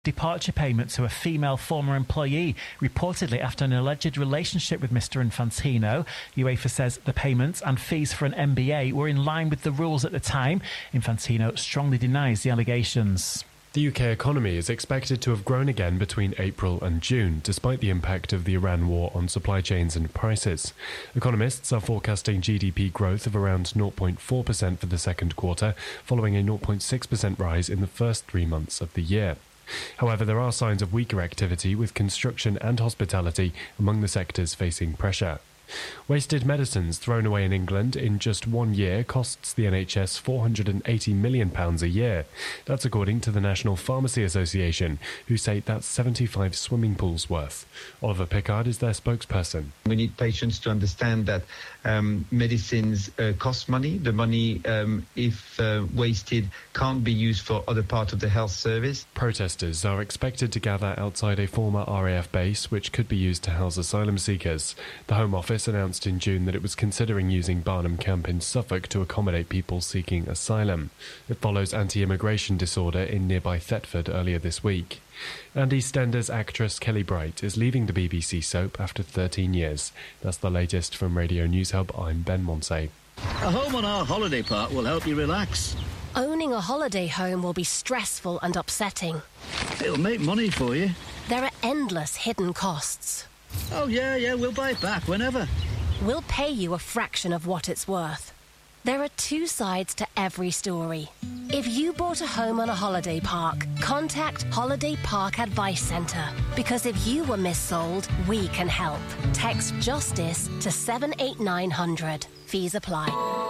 departure payment to a female former employee, reportedly after an alleged relationship with Mr Infantino. UEFA says the payments and fees for an MBA were in line with the rules at the time. Infantino strongly denies the allegations. The UK economy is expected to have grown again between April and June, despite the impact of the Iran war on supply chains and prices. Economists are forecasting GDP growth of around 0.4% for the second quarter, following a 0.6% rise in the first 3 months of the year. However, there are signs of weaker activity with construction and hospitality among the sectors facing pressure. Wasted medicines thrown away in England in just 1 year costs the NHS £480 million a year. That's according to the National Pharmacy Association, who say that's 75 swimming pools worth. Oliver Pickard is their spokesperson. We need patients to understand that medicines cost money. The money, if wasted, can't be used for other parts of the health service. Protesters are expected to gather outside a former RAF base, which could be used to house asylum seekers. The Home Office announced in June that it was considering using Barnham Camp in Suffolk to accommodate people seeking asylum. It follows anti-immigration disorder in nearby Thetford earlier this week. And EastEnders actress Kelly Bright is leaving the BBC soap after 13 years. That's the latest from Radio News Hub. I'm Ben Monsey. A home on our holiday park will help you relax. Owning a holiday home will be stressful and upsetting. It'll make money for you. There are endless hidden costs. Oh, yeah, we'll buy it back whenever. We'll pay you a fraction of what it's worth. There are two sides to every story. If you bought a home on a holiday park, contact Holiday Park Advice Centre. Because if you were missold, we can help. Text JUSTICE to 78900. Fees apply.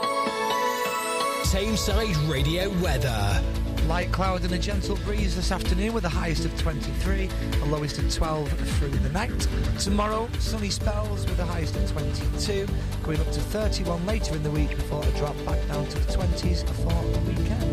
Tameside Radio weather. Light cloud and a gentle breeze this afternoon with a highest of 23, a lowest of 12 through the night. Tomorrow, sunny spells with a highest of 22, going up to 31 later in the week before a drop back down to the 20s for the weekend.